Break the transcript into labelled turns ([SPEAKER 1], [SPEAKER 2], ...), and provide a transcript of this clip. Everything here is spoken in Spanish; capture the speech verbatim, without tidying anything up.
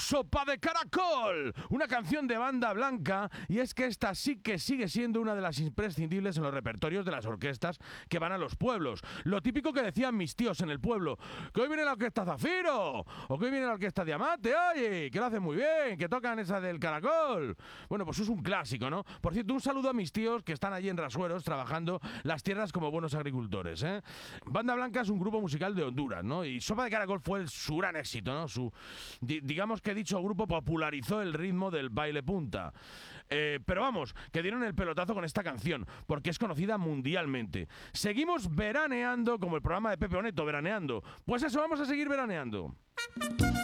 [SPEAKER 1] Sopa de Caracol, una canción de Banda Blanca, y es que esta sí que sigue siendo una de las imprescindibles en los repertorios de las orquestas que van a los pueblos. Lo típico que decían mis tíos en el pueblo, que hoy viene la orquesta Zafiro, o que hoy viene la orquesta Diamante, oye, que lo hacen muy bien, que tocan esa del Caracol. Bueno, pues es un clásico, ¿no? Por cierto, un saludo a mis tíos que están allí en Rasueros trabajando las tierras como buenos agricultores, ¿eh? Banda Blanca es un grupo musical de Honduras, ¿no? Y Sopa de Caracol fue su gran éxito, ¿no? Su, di, digamos que dicho grupo popularizó el ritmo del baile punta. Eh, pero vamos, que dieron el pelotazo con esta canción, porque es conocida mundialmente. Seguimos veraneando como el programa de Pepe Oneto, veraneando. Pues eso, vamos a seguir veraneando.